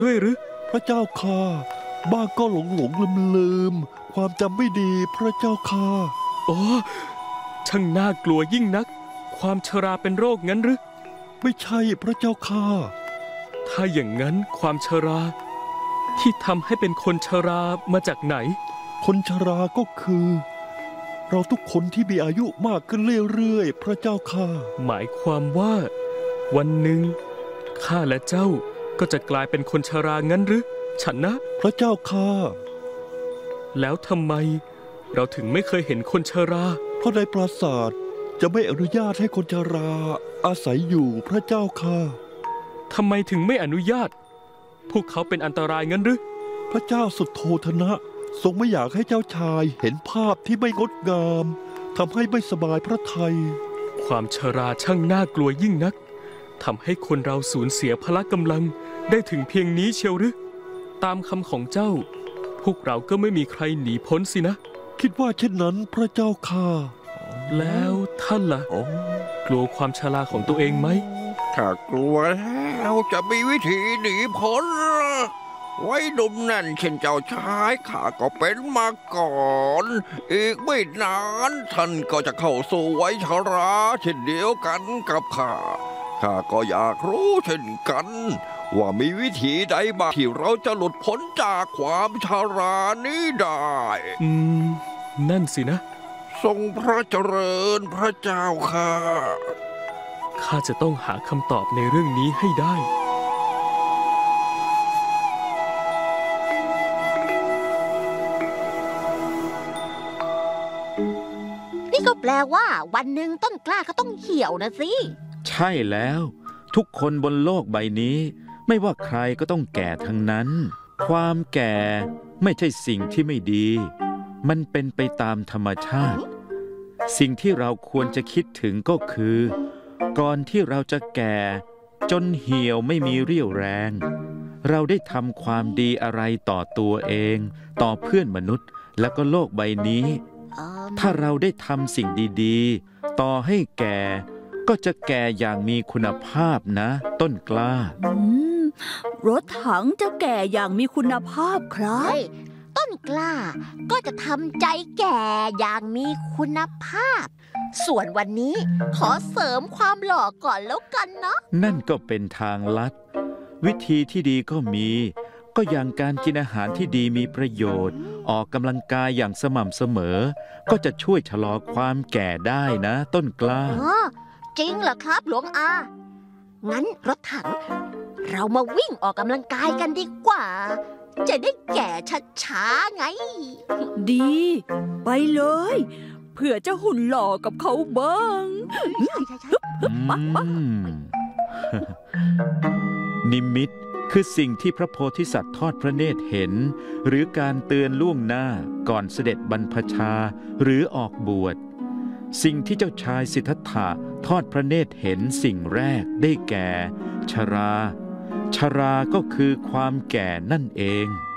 ด้วยหรือพระเจ้าค่ะบ้างก็ลืมความจำไม่ดีพระเจ้าค่ะโอ้ช่างน่ากลัวยิ่งนักความชราเป็นโรคงั้นหรือไม่ใช่พระเจ้าค่ะถ้าอย่างนั้นความชราที่ทำให้เป็นคนชรามาจากไหนคนชราก็คือเราทุกคนที่มีอายุมากขึ้นเรื่อยๆพระเจ้าค่ะหมายความว่าวันหนึ่งข้าและเจ้าก็จะกลายเป็นคนชรางั้นหรือฉันนะพระเจ้าค่ะแล้วทำไมเราถึงไม่เคยเห็นคนชราเพราะในปราสาทจะไม่อนุญาตให้คนชราอาศัยอยู่พระเจ้าค่ะทำไมถึงไม่อนุญาตพวกเขาเป็นอันตรายงั้นหรือพระเจ้าสุดโททนะทรงไม่อยากให้เจ้าชายเห็นภาพที่ไม่งดงามทำให้ไม่สบายพระทัยความชราช่างน่ากลัวยิ่งนักทำให้คนเราสูญเสียพละกำลังได้ถึงเพียงนี้เชียวหรือตามคำของเจ้าพวกเราก็ไม่มีใครหนีพ้นสินะคิดว่าเช่นนั้นพระเจ้าค่ะแล้วท่านล่ะกลัวความชราของตัวเองไหมถ้ากลัวแล้วจะมีวิธีหนีพ้นไว้หนุ่มนั่นเช่นเจ้าชายข้าก็เป็นมาก่อนอีกไม่นานท่านก็จะเข้าสู่วัยชราเช่นเดียวกันกับข้าก็อยากรู้เช่นกันว่ามีวิธีใดบ้างที่เราจะหลุดพ้นจากความชรานี้ได้นั่นสินะทรงพระเจริญพระเจ้าค่ะข้าจะต้องหาคำตอบในเรื่องนี้ให้ได้นี่ก็แปลว่าวันหนึ่งต้นกล้าก็ต้องเหี่ยวนะสิใช่แล้วทุกคนบนโลกใบนี้ไม่ว่าใครก็ต้องแก่ทั้งนั้นความแก่ไม่ใช่สิ่งที่ไม่ดีมันเป็นไปตามธรรมชาติสิ่งที่เราควรจะคิดถึงก็คือก่อนที่เราจะแก่จนเหี่ยวไม่มีเรี่ยวแรงเราได้ทำความดีอะไรต่อตัวเองต่อเพื่อนมนุษย์และก็โลกใบนี้ถ้าเราได้ทำสิ่งดีๆต่อให้แก่ก็จะแก่อย่างมีคุณภาพนะต้นกล้ารถถังจะแก่อย่างมีคุณภาพครับต้นกล้าก็จะทำใจแก่อย่างมีคุณภาพส่วนวันนี้ขอเสริมความหล่อก่อนแล้วกันเนาะนั่นก็เป็นทางลัดวิธีที่ดีก็มีก็อย่างการกินอาหารที่ดีมีประโยชน์ออกกำลังกายอย่างสม่ำเสมอก็จะช่วยชะลอความแก่ได้นะต้นกล้าจริงเหรอครับหลวงอางั้นรถถังเรามาวิ่งออกกำลังกายกันดีกว่าจะได้แก่ช้าๆไงดีไปเลยเผื่อจะหุ่นหล่อกับเขาบ้างนิมิตคือสิ่งที่พระโพธิสัตว์ทอดพระเนตรเห็นหรือการเตือนล่วงหน้าก่อนเสด็จบรรพชาหรือออกบวชสิ่งที่เจ้าชายสิทธัตถะทอดพระเนตรเห็นสิ่งแรกได้แก่ชราก็คือความแก่นั่นเอง